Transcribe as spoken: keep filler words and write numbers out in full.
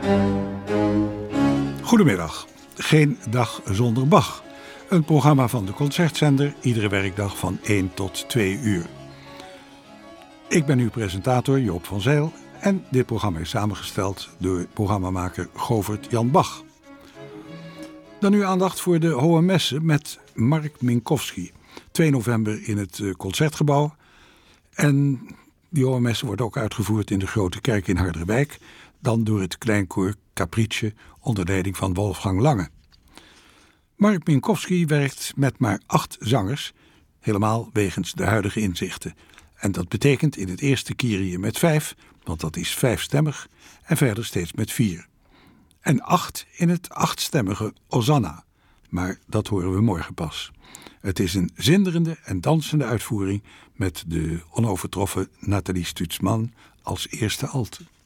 Goedemiddag. Geen dag zonder Bach. Een programma van de Concertzender, iedere werkdag van één tot twee uur. Ik ben uw presentator Joop van Zijl en dit programma is samengesteld door programmamaker Govert Jan Bach. Dan nu aandacht voor de Hohe Messe met Mark Minkowski. twee november in het Concertgebouw. En die Hohe Messe wordt ook uitgevoerd in de Grote Kerk in Harderwijk. Dan door het Kleinkoor Caprice onder leiding van Wolfgang Lange. Mark Minkowski werkt met maar acht zangers, helemaal wegens de huidige inzichten. En dat betekent in het eerste Kyrie met vijf, want dat is vijfstemmig, en verder steeds met vier. En acht in het achtstemmige Osanna, maar dat horen we morgen pas. Het is een zinderende en dansende uitvoering met de onovertroffen Nathalie Stutzman als eerste alt.